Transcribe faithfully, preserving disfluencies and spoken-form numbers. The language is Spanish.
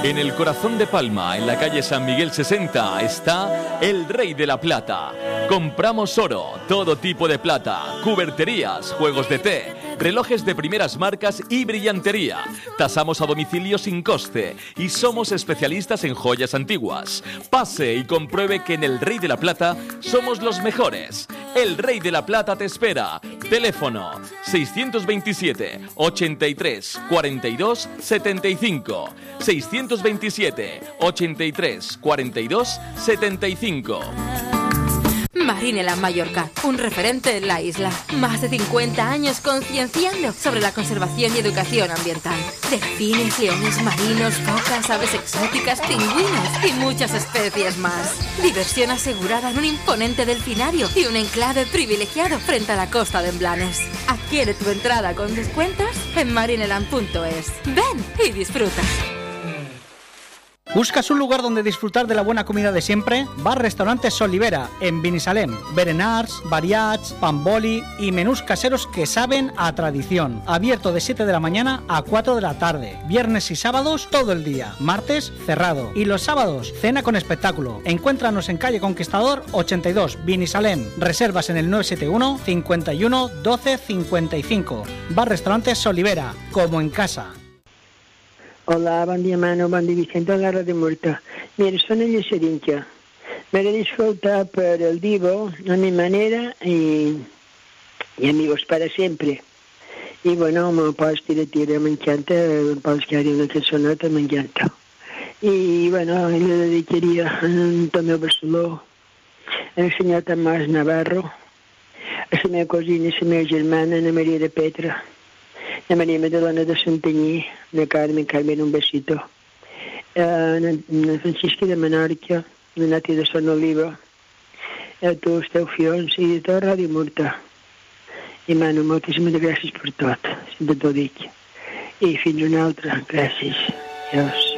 En el corazón de Palma, en la calle San Miguel sesenta, está El Rey de la Plata. Compramos oro, todo tipo de plata, cuberterías, juegos de té, relojes de primeras marcas y brillantería. Tasamos a domicilio sin coste y somos especialistas en joyas antiguas. Pase y compruebe que en El Rey de la Plata somos los mejores. El Rey de la Plata te espera. Teléfono seiscientos veintisiete, ochenta y tres, cuarenta y dos, setenta y cinco. seiscientos veintisiete, ochenta y tres, cuarenta y dos, setenta y cinco. Marineland Mallorca, un referente en la isla. Más de cincuenta años concienciando sobre la conservación y educación ambiental. Delfines, leones marinos, focas, aves exóticas, pingüinos y muchas especies más. Diversión asegurada en un imponente delfinario y un enclave privilegiado frente a la costa de Emblanes. Adquiere tu entrada con descuentos en marineland punto es. Ven y disfruta. ¿Buscas un lugar donde disfrutar de la buena comida de siempre? Bar Restaurante Solivera, en Binissalem. Berenars, variats, pamboli y menús caseros que saben a tradición. Abierto de siete de la mañana a cuatro de la tarde. Viernes y sábados todo el día. Martes cerrado. Y los sábados cena con espectáculo. Encuéntranos en calle Conquistador ochenta y dos, Binissalem. Reservas en el nueve siete uno, cincuenta y uno, doce, cincuenta y cinco. Bar Restaurante Solivera, como en casa. Hola, bon dia, Manu, bon dia, Vicente, la Ràdio Murta. Mira, soy ella Serincha. M'agrada disfrutar per el Divo a mi manera y, y amigos para siempre. Y bueno, me pots tirar, tira, m'encanta, pots que una cançoneta, m'encanta. I bueno, le dedicaria a Antonio Barceló, al senyor Tomàs Navarro, a la meva cosina, a la meva germana, Ana Maria de Petra, a Maria Madalena de Santanyí, a Carmen, Carmen, un besito, a Francisca de Menorca, a Nati de Son Oliva, a tu, Esteu Fions i a tot Ràdio Murta. I Manu, moltíssimes gràcies per tot, sempre t'ho dic. I fins una altra, gràcies. Adiós.